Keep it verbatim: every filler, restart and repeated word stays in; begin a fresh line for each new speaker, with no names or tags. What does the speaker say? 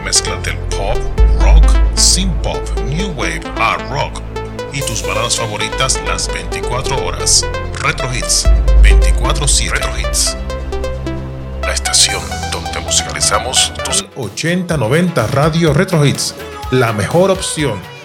mezcla del pop, rock, synth pop, new wave, hard rock y tus baladas favoritas las veinticuatro horas. Retro Hits veinticuatro siete. Retro Hits, la estación donde musicalizamos tus ochenta noventa Radio Retro Hits, la mejor opción.